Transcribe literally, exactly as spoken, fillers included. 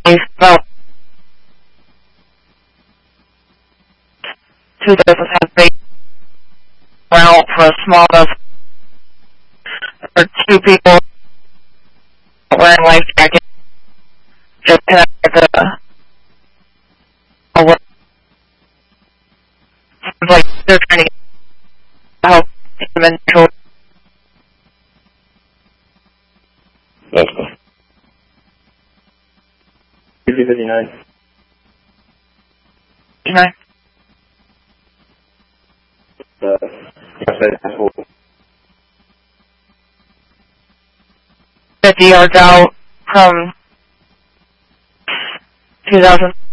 about two dozen have been out for a small enough for two people wearing life jackets. Just kind of like a, a like they're trying to help him into That's cool. fifty-nine. fifty-nine. Uh, fifty yards out from two thousand.